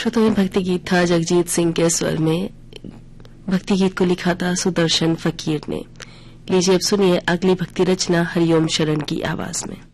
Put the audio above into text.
श्रोताओं में भक्ति गीत था जगजीत सिंह के स्वर में। भक्ति गीत को लिखा था सुदर्शन फकीर ने। लीजिए अब सुनिए अगली भक्ति रचना हरिओम शरण की आवाज में।